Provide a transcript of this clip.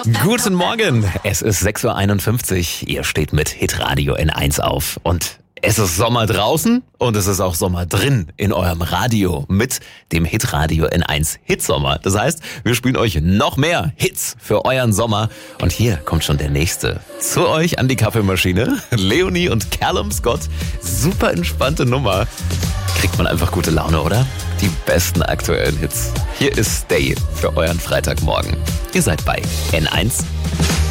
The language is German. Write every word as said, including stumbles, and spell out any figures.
Guten Morgen, es ist sechs Uhr einundfünfzig. Ihr steht mit Hitradio N eins auf und es ist Sommer draußen und es ist auch Sommer drin in eurem Radio mit dem Hitradio N eins Hitsommer. Das heißt, wir spielen euch noch mehr Hits für euren Sommer und hier kommt schon der nächste. Zu euch an die Kaffeemaschine, Leonie und Callum Scott. Super entspannte Nummer. Kriegt man einfach gute Laune, oder? Die besten aktuellen Hits. Hier ist Stay für euren Freitagmorgen. Ihr seid bei N eins.